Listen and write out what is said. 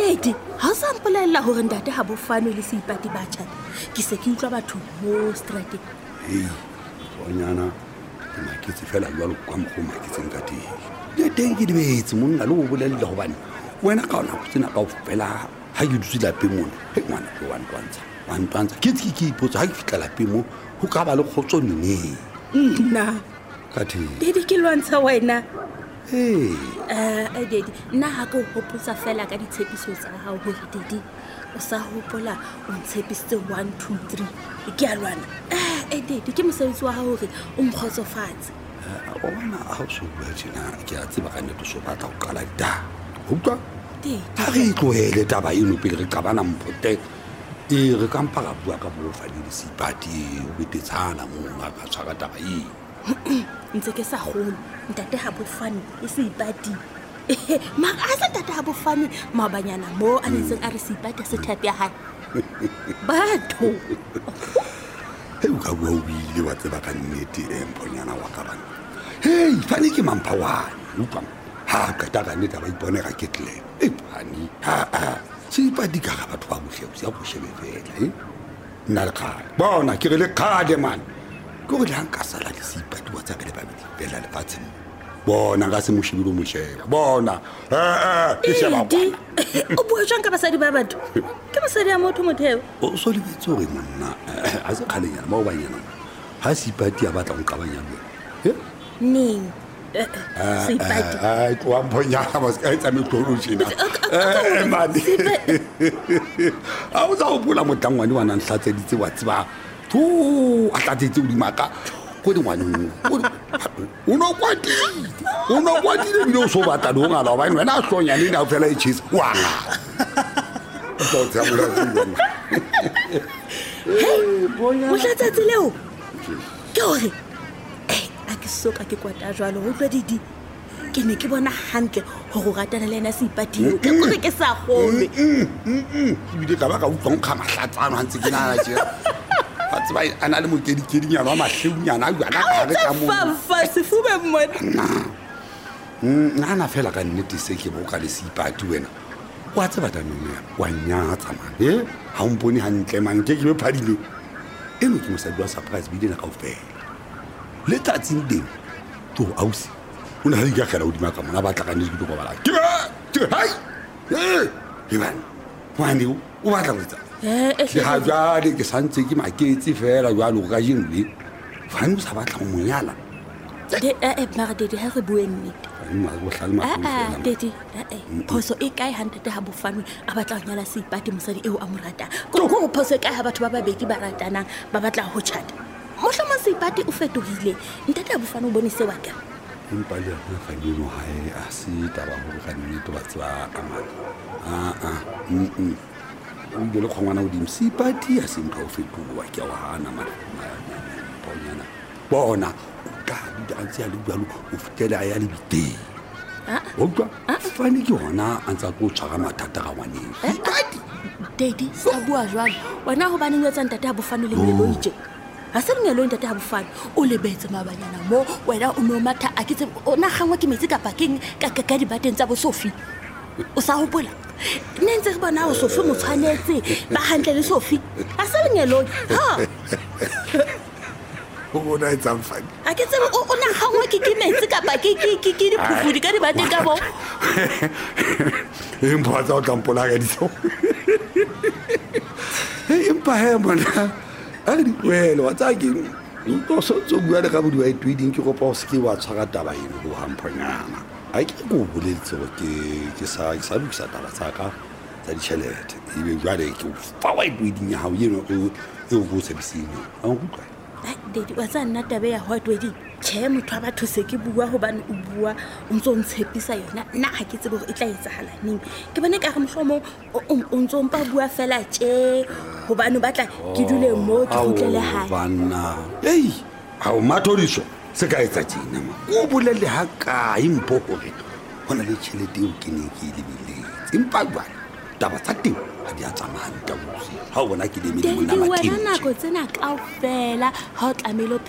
Daddy, ha sa mpolella hore ntate ha bofano le Seipati ba tjhata. Ke se ke utlwa batho mo strateng. Bonyana ke tse fela jwalo kwa mokgoma ke tseng ka teng. Le teng ke dibetse monna le o bolella hobane wena ka ona go tsena ka fela ha ke dutse lapeng mona. Ngwana ke wa ntwantsha ke ipotsa ha ke fitla lapeng mo ho ka ba le khotso nne. Nna ka teng Daddy ke lwantsha wena. Daddy nna ha ke hopotsa fela ka ditshepiso tsa hao hore Daddy o sa hopola o ntshepisitse 1 2 3 ke a lwana. Daddy ke mosebetsi wa hao hore o mkhotsofatse. o bona ha o so bua tjena ke a tseba ka nnete so batla go qala da utlwa ha re tlohele taba eno pele re qabana mphote re ka mpa ka bua ka bofane le Seipati o betetsana mo nga ka tshwara taba eno. Ntse ke sa golo ntate ha bofane e Seipati mara a sa ntate ha bofane mabanyana mo a ntseng a re Seipati se thapi ya hae batho o ka bua o bile wa tseba ka nnete mponyana wa ka bana fane ke mampha wane utlwa ha ka ta ka nnete ba ipone ga ke tle fane Seipati ka ga batho ba bohle ya go shebe fela nna le kgale bona ke re le kgale man go re hang ka sala le Seipati wa tsaka le babedi fela le fatshe bona ga se moshibilo mo sheba bona ke sheba bona o bua jang ka basadi ba batho ke basadi ya motho motheo o so le bitso re monna a se khale nyana ba o banyana ha Seipati a batla go qabanya le ning Seipati ai kwa mponyana ba se ka etsa metoro tjena mane a o tsa o bula motlangwane wa nang hlatseditse wa tseba tu a tlatsetse o dimaka go di ngwaneng uno kwati le bile o so batla do ngala ba wena a hlonya le na o fela e cheese wa o tsa bula tsena mo hlatsetsi leo ke hore a ke soka ke kwata jwalo ho tlo didi ke ne ke bona hantle ho go ratana le ena Seipati ke gore ke sa gome ke bile ka ba ka utlwa nkga mahlatsano hantse ke nana tjena a tseba ana le mokedikedinyana wa mahleunyana a jwana ka re ka mo fa sefube mmona nana fela ka nnete se ke boka le Seipati wena wa tseba tanong wa nyatsa man ha o mpone hantle man ke be phadile eno ke mosadi wa surprise bile na ka ofela le tatsing ding to ausi una ha ga khala o dimaka mona ba tla ka nne ke go bala ke hai ke ban wani o batla go tsa ke ha jale ke santse ke maketse fela jalo ga jengwe fane o sa batla go monyala mara Daddy ha re bue nnete Daddy phoso e kae hantate ha bofane a batla go nyala Seipati mosadi eo a morata go phoso e kae ha batho ba babedi ba ratanang ba batla go chata mohlomong Seipati o fetogile ntate ha bofane o bone se wa ka empa le ha fa dino hae a se taba go ga nnete ba tswa amana o ile khongwana o dim Seipati a se ntho o fetowa ke wa hana ma bonyana bona ka di antse ya le bjalo o fitela ya le biteng okwa fane ke hona antsa go tshwara mathata ga ngwaneng Seipati Daddy sa bua jwalo wena ho bane nyetsa ntate ha bofane le ngelo ije ha se ngelo ntate ha bofane o lebetse mabanyana mo wena o no matha a kitse ona gangwa ke metsi ka pakeng ka di bateng tsa bo Sophie o sa hopola nentse re bona o Sophie mo tshwanetse ba hantle le Sophie ha se ngelo ha o bona e tsamfane a kitse o na gangwa ke metsi ka pakeng ke di phufudi ka di bateng ka bo empa tsa o tlampola ga ditso empa he bona a di kwelo wa tsa ke o so tso bua le ka bodi wa itweding ke go pa o ske wa tshwara taba eno go hampanyana a ke go boletse go ke sa lukisa taba tsa ka tsa ditšhelete e be jwale ke fa wa itweding ya hao eno e go sebisino a go utlwa Daddy wa tsa nna tabe ya hot wedding che motho ba those ke bua hobane o bua o ntse o ntshepisa yona nna ha ke tsebe gore e tla etsahala ning ke bone ka re mohlomo o ntse o mpa bua fela tje hobane batla ke dule mo ke khutlele hae bana ha o mathodiso se ka etsa tjena ma o bolele ha ka impo gore hona le tšhelete o ke ne ke lebile empa jwale taba tsa teng ha di a tsamaya ntabusi ha o bona ke le mele mona Daddy wena nako tsena kaofela ha o tlamelo